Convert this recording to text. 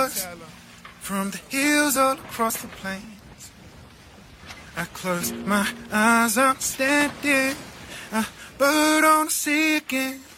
From the hills all across the plains, I close my eyes, I'm standing, a bird on the sea again.